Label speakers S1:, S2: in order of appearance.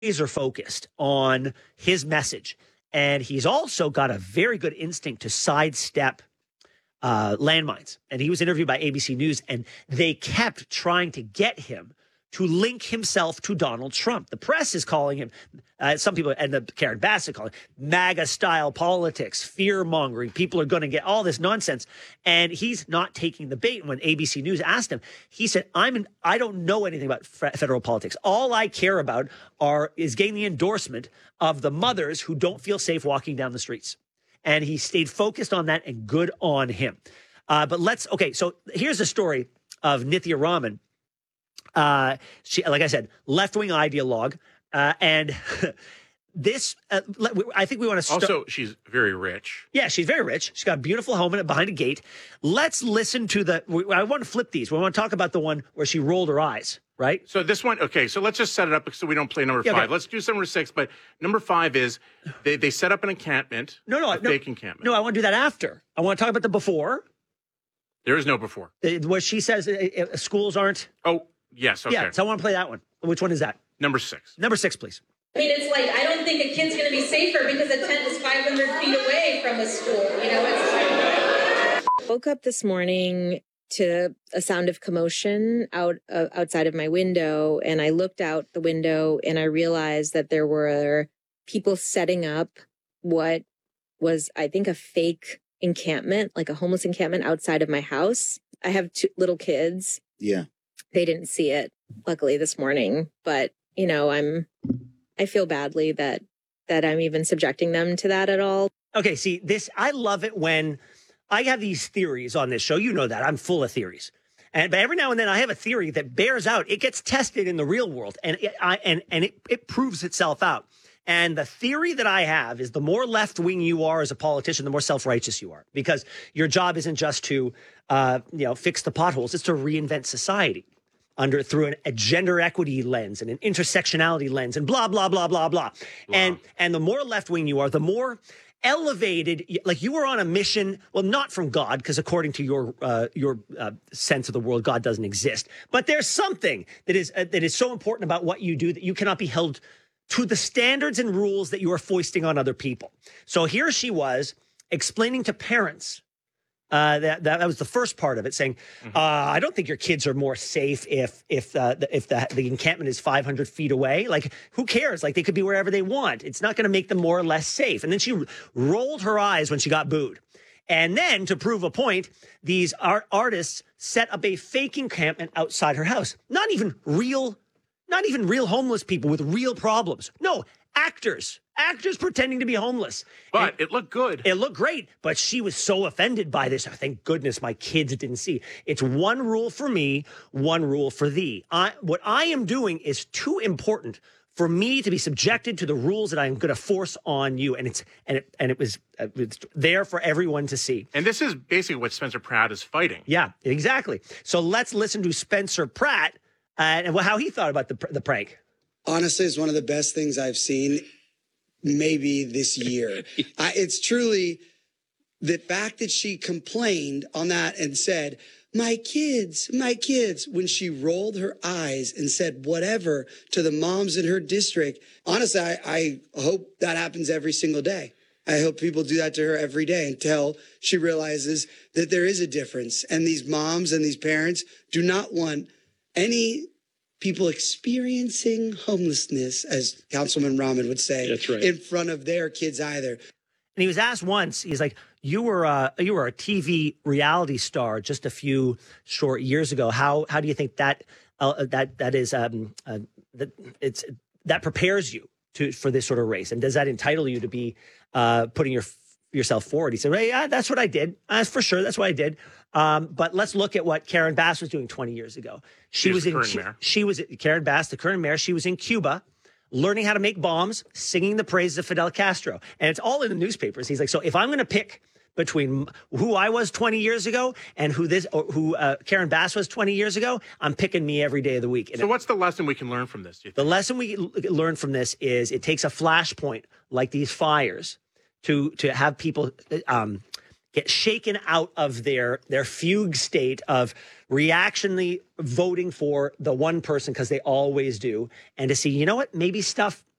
S1: laser focused on his message. And he's also got a very good instinct to sidestep landmines. And he was interviewed by ABC News, and they kept trying to get him to link himself to Donald Trump. The press is calling him, some people, and the Karen Bass is calling MAGA-style politics, fear-mongering. People are going to get all this nonsense. And he's not taking the bait. When ABC News asked him, he said, I don't know anything about federal politics. All I care about is getting the endorsement of the mothers who don't feel safe walking down the streets. And he stayed focused on that, and good on him. So here's a story of Nithya Raman. She, like I said, left-wing ideologue. And this, I think we want to start.
S2: Also, she's very rich.
S1: Yeah, she's very rich. She's got a beautiful home behind a gate. Let's listen to I want to flip these. We want to talk about the one where she rolled her eyes, right?
S2: So this one, okay, so let's just set it up so we don't play number 5. Okay. Let's do number 6, but number 5 is they set up an encampment.
S1: No,
S2: fake encampment.
S1: No, I want to do that after. I want to talk about the before.
S2: There is no before.
S1: Where she says schools aren't.
S2: Oh, yes, okay.
S1: Yeah, so I want to play that one. Which one is that?
S2: Number 6.
S1: Number 6, please.
S3: I mean, it's like, I don't think a kid's going to be safer because a tent is 500 feet away from a school. You know, it's...
S4: Woke up this morning to a sound of commotion outside of my window, and I looked out the window and I realized that there were people setting up what was, I think, a fake encampment, like a homeless encampment outside of my house. I have 2 little kids.
S5: Yeah.
S4: They didn't see it, luckily, this morning. But, you know, I feel badly that I'm even subjecting them to that at all.
S1: Okay, see, I love it when I have these theories on this show. You know that. I'm full of theories. But every now and then I have a theory that bears out. It gets tested in the real world, and it proves itself out. And the theory that I have is the more left-wing you are as a politician, the more self-righteous you are, because your job isn't just to fix the potholes. It's to reinvent society through a gender equity lens and an intersectionality lens and blah, blah, blah, blah, blah. Wow. And the more left-wing you are, the more elevated, like you were on a mission, well, not from God, because according to your sense of the world, God doesn't exist. But there's something that is so important about what you do that you cannot be held to the standards and rules that you are foisting on other people. So here she was explaining to parents, that was the first part of it, saying, I don't think your kids are more safe if the encampment is 500 feet away. Like, who cares? Like, they could be wherever they want. It's not going to make them more or less safe. And then she rolled her eyes when she got booed. And then, to prove a point, these artists set up a fake encampment outside her house. Not even real homeless people with real problems. No, actors pretending to be homeless.
S2: But it looked good.
S1: It looked great. But she was so offended by this. Thank goodness my kids didn't see. It's one rule for me, one rule for thee. What I am doing is too important for me to be subjected to the rules that I'm going to force on you. And it was there for everyone to see.
S2: And this is basically what Spencer Pratt is fighting.
S1: Yeah, exactly. So let's listen to Spencer Pratt and how he thought about the prank.
S5: Honestly, it's one of the best things I've seen maybe this year. It's truly the fact that she complained on that and said, my kids, when she rolled her eyes and said whatever to the moms in her district. Honestly, I hope that happens every single day. I hope people do that to her every day until she realizes that there is a difference. And these moms and these parents do not want any people experiencing homelessness, as Councilman Raman would say, that's right, in front of their kids either.
S1: And he was asked once, he's like, you were a TV reality star just a few short years ago. How do you think that prepares you for this sort of race? And does that entitle you to be putting yourself forward? He said, well, yeah, that's what I did. For sure, that's what I did. But let's look at what Karen Bass was doing 20 years ago. She was Karen Bass, the current mayor. She was in Cuba, learning how to make bombs, singing the praises of Fidel Castro. And it's all in the newspapers. He's like, so if I'm going to pick between who I was 20 years ago and who Karen Bass was 20 years ago, I'm picking me every day of the week. And
S2: so what's the lesson we can learn from this?
S1: The lesson we learn from this is it takes a flashpoint like these fires to have people get shaken out of their fugue state of reactionally voting for the one person because they always do, and to see, you know what, maybe stuff